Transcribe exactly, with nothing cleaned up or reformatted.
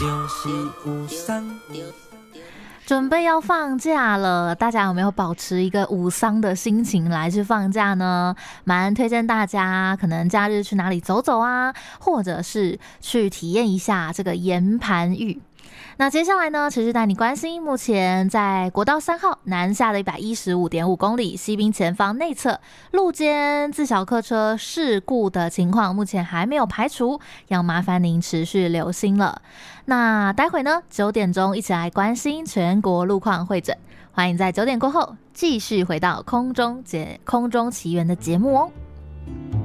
准备要放假了，大家有没有保持一个五丧的心情来去放假呢？蛮推荐大家可能假日去哪里走走啊，或者是去体验一下这个岩盘浴。那接下来呢，持续带你关心目前在国道三号南下的 一百一十五点五 公里西滨前方内侧路肩自小客车事故的情况，目前还没有排除，要麻烦您持续留心了。那待会呢九点钟一起来关心全国路况汇整，欢迎在九点过后继续回到空中节空中奇缘的节目哦。